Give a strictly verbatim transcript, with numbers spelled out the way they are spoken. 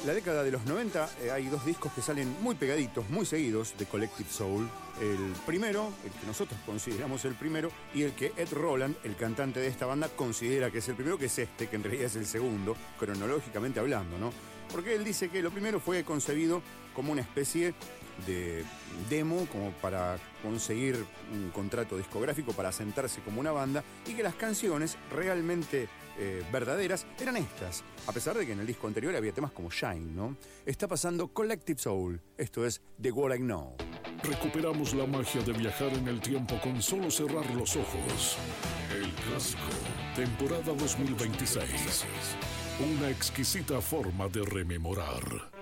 la década de los noventa eh, hay dos discos que salen muy pegaditos, muy seguidos, de Collective Soul. El primero, el que nosotros consideramos el primero, y el que Ed Roland, el cantante de esta banda, considera que es el primero, que es este, que en realidad es el segundo, cronológicamente hablando, ¿no? Porque él dice que lo primero fue concebido como una especie de demo, como para conseguir un contrato discográfico, para asentarse como una banda, y que las canciones realmente eh, verdaderas eran estas, a pesar de que en el disco anterior había temas como Shine, ¿no? Está pasando Collective Soul, esto es The What I Know. Recuperamos la magia de viajar en el tiempo con solo cerrar los ojos. El Clásico, temporada dos mil veintiséis. Una exquisita forma de rememorar.